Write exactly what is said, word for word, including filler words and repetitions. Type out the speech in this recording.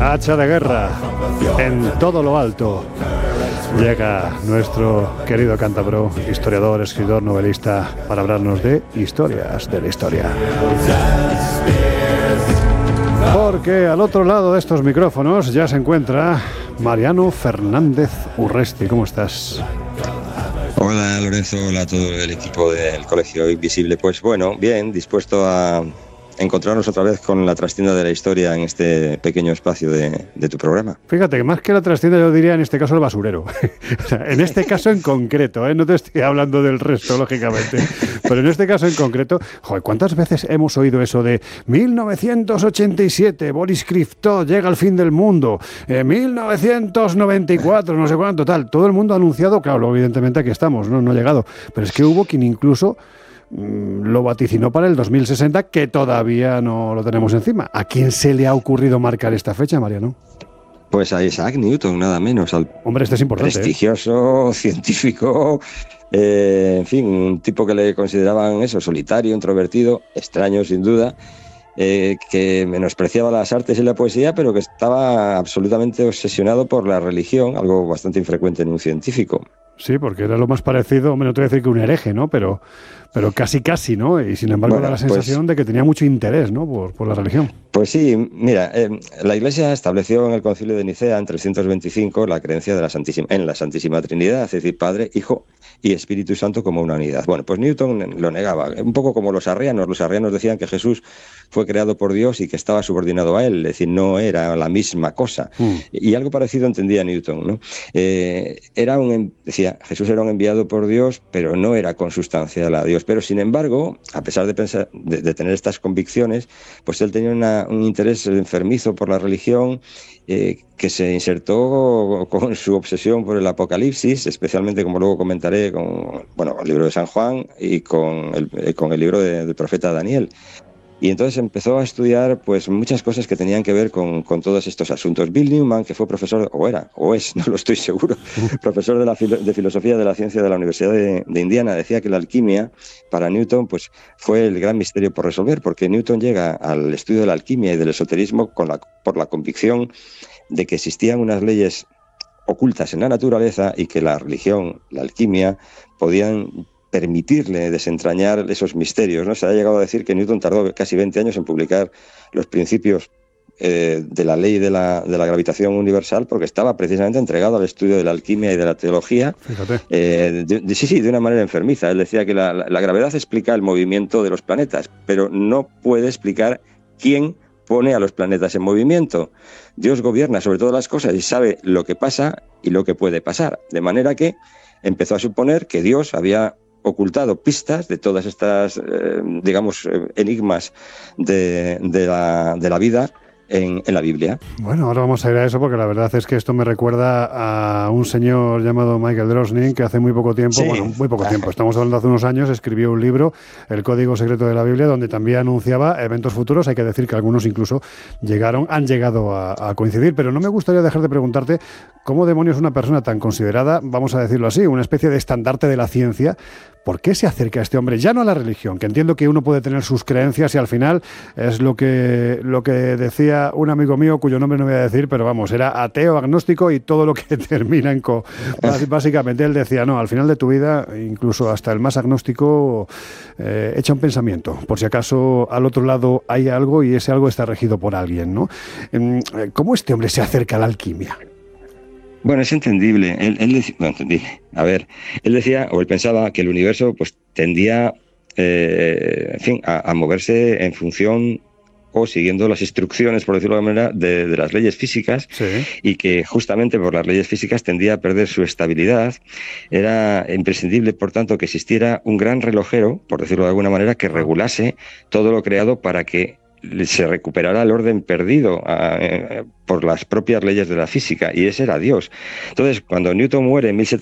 Hacha de guerra en todo lo alto. Llega nuestro querido cántabro, historiador, escritor, novelista, para hablarnos de historias de la historia. Porque al otro lado de estos micrófonos ya se encuentra Mariano Fernández Urresti. ¿Cómo estás? Hola Lorenzo, hola a todo el equipo del Colegio Invisible. Pues bueno, bien, dispuesto a encontrarnos otra vez con la trastienda de la historia en este pequeño espacio de, de tu programa. Fíjate que más que la trastienda yo diría en este caso el basurero. O sea, en este caso en concreto, ¿eh? No te estoy hablando del resto, lógicamente, pero en este caso en concreto, joder, ¿cuántas veces hemos oído eso de mil novecientos ochenta y siete, Boris Krivtsov llega al fin del mundo, eh, mil novecientos noventa y cuatro, no sé cuánto, tal, todo el mundo ha anunciado, claro, luego evidentemente aquí estamos, no, no ha llegado, pero es que hubo quien incluso lo vaticinó para el dos mil sesenta, que todavía no lo tenemos encima. ¿A quién se le ha ocurrido marcar esta fecha, Mariano? Pues a Isaac Newton, nada menos. Al Hombre, este es importante. Prestigioso, ¿eh? Científico, eh, en fin, un tipo que le consideraban eso, solitario, introvertido, extraño sin duda, eh, que menospreciaba las artes y la poesía, pero que estaba absolutamente obsesionado por la religión, algo bastante infrecuente en un científico. Sí, porque era lo más parecido, hombre, no te voy a decir que un hereje, ¿no? Pero, pero casi casi, ¿no? Y sin embargo bueno, da la sensación pues, de que tenía mucho interés, ¿no? Por, por la religión. Pues sí, mira, eh, la Iglesia estableció en el Concilio de Nicea en trescientos veinticinco la creencia de la Santísima, en la Santísima Trinidad, es decir, Padre, Hijo y Espíritu Santo como una unidad. Bueno, pues Newton lo negaba, un poco como los arrianos. Los arrianos decían que Jesús fue creado por Dios y que estaba subordinado a él, es decir, no era la misma cosa. Mm. Y algo parecido entendía Newton, ¿no? Eh, era un, decía, Jesús era un enviado por Dios, pero no era consustancial a Dios. Pero sin embargo, a pesar de, pensar, de, de tener estas convicciones, pues él tenía una, un interés enfermizo por la religión, eh, que se insertó con su obsesión por el Apocalipsis, especialmente, como luego comentaré, con bueno, el libro de San Juan y con el, con el libro de, del profeta Daniel. Y entonces empezó a estudiar pues muchas cosas que tenían que ver con, con todos estos asuntos. Bill Newman, que fue profesor, o era, o es, no lo estoy seguro, profesor de, la, de filosofía de la ciencia de la Universidad de, de Indiana, decía que la alquimia para Newton pues, fue el gran misterio por resolver, porque Newton llega al estudio de la alquimia y del esoterismo con la, por la convicción de que existían unas leyes ocultas en la naturaleza y que la religión, la alquimia, podían permitirle desentrañar esos misterios, ¿no? Se ha llegado a decir que Newton tardó casi veinte años en publicar los principios eh, de la ley de la, de la gravitación universal, porque estaba precisamente entregado al estudio de la alquimia y de la teología. Fíjate. Eh, de, de, sí, sí, de una manera enfermiza. Él decía que la, la, la gravedad explica el movimiento de los planetas, pero no puede explicar quién pone a los planetas en movimiento. Dios gobierna sobre todas las cosas y sabe lo que pasa y lo que puede pasar. De manera que empezó a suponer que Dios había ocultado pistas de todas estas, eh, digamos, eh, enigmas de, de, la, de la vida en, en la Biblia. Bueno, ahora vamos a ir a eso porque la verdad es que esto me recuerda a un señor llamado Michael Drosnin que hace muy poco tiempo, sí. bueno, muy poco tiempo, estamos hablando hace unos años, escribió un libro, El Código Secreto de la Biblia, donde también anunciaba eventos futuros. Hay que decir que algunos incluso llegaron, han llegado a, a coincidir, pero no me gustaría dejar de preguntarte cómo demonios una persona tan considerada, vamos a decirlo así, una especie de estandarte de la ciencia, ¿por qué se acerca a este hombre? Ya no a la religión, que entiendo que uno puede tener sus creencias y al final es lo que, lo que decía un amigo mío, cuyo nombre no voy a decir, pero vamos, era ateo, agnóstico y todo lo que termina en co. Básicamente él decía, no, al final de tu vida, incluso hasta el más agnóstico, eh, echa un pensamiento, por si acaso al otro lado hay algo y ese algo está regido por alguien, ¿no? ¿Cómo este hombre se acerca a la alquimia? Bueno, es entendible. Él, él decía, no, entendible. A ver, él decía, o él pensaba que el universo pues tendía, eh, en fin, a, a moverse en función o siguiendo las instrucciones, por decirlo de alguna manera, de, de las leyes físicas, sí. Y que justamente por las leyes físicas tendía a perder su estabilidad. Era imprescindible, por tanto, que existiera un gran relojero, por decirlo de alguna manera, que regulase todo lo creado para que se recuperará el orden perdido eh, por las propias leyes de la física, y ese era Dios. Entonces, cuando Newton muere en mil